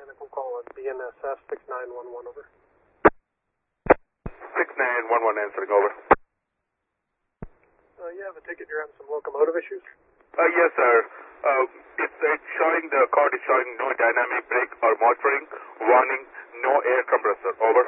Mechanical call at BNSF 6911, over. 6911 answering, over. You have a ticket, you're having some locomotive issues? Yes, sir. It's showing, the card is showing no dynamic brake or motoring. Warning, no air compressor, over.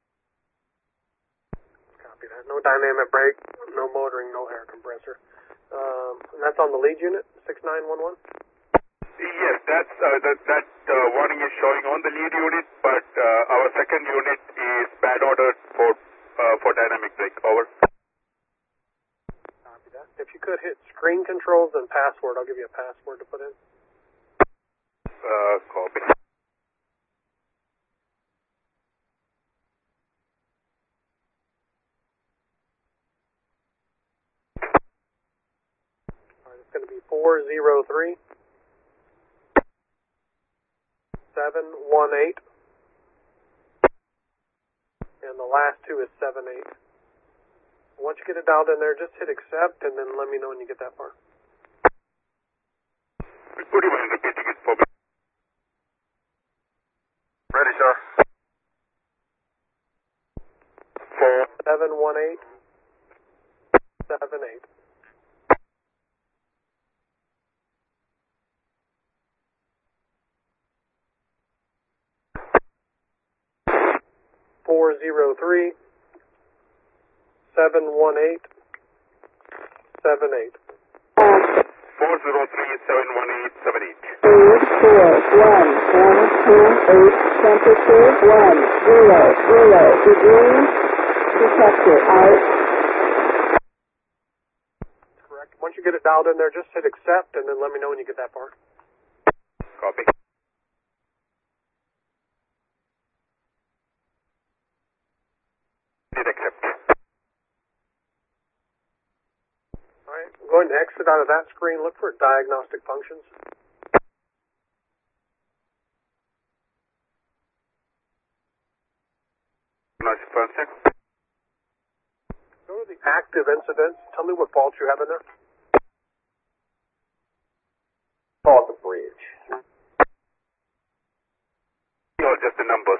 Copy that. No dynamic brake, no motoring, no air compressor. And that's on the lead unit, 6911? Yes, that warning is showing on the lead unit, but our second unit is bad ordered for dynamic brake, over. Copy that. If you could hit screen controls and password, I'll give you a password to put in. Copy. Alright, it's going to be 403 718, and the last two is 78. Once you get it dialed in there, just hit accept, and then let me know when you get that far. Would you mind repeating it for me? Ready, sir. 718 78. Four zero three 718 78. 403-718-78. 341-128, temperature 100 degrees, detector out. Correct. Once you get it dialed in there, just hit accept, and then let me know when you get that far. Copy. Did accept. Alright, I'm going to exit out of that screen, look for diagnostic functions. Nice function. Go to the active incidents, tell me what faults you have in there. Call the bridge. Or just the numbers.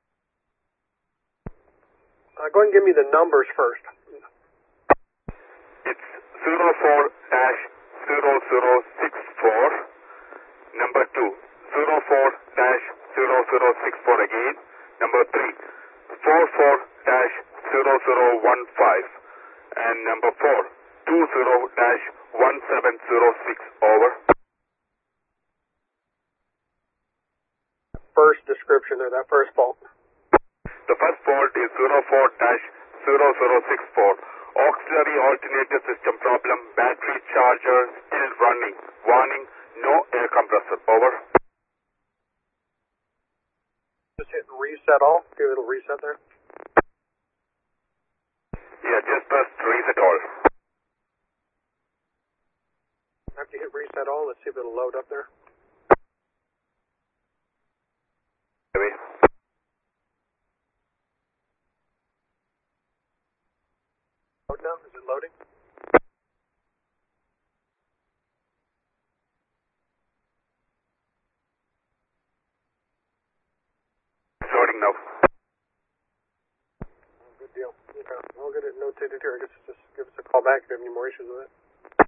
Go ahead and give me the numbers first. It's 04-0064, number 2, 04-0064 again, number 3, 44-0015, and number 4, 20-1706, over. First description there, that first fault. The first fault is 04-0064. Auxiliary alternator system problem. Battery charger still running. Warning, no air compressor. Over. Just hit reset all. Give it a reset there. Yeah, just press reset all. After you hit reset all, let's see if it'll load up there. Maybe. Load now? Is it loading? It's loading now. Good deal. Okay, I'll get it notated here. I guess just give us a call back if you have any more issues with it.